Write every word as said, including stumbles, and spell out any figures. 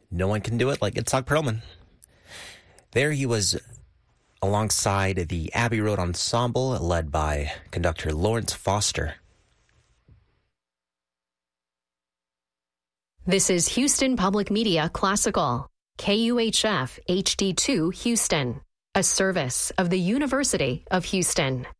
No one can do it like Itzhak Perlman. There he was alongside the Abbey Road Ensemble, led by conductor Lawrence Foster. This is Houston Public Media Classical, K U H F H D two Houston, a service of the University of Houston.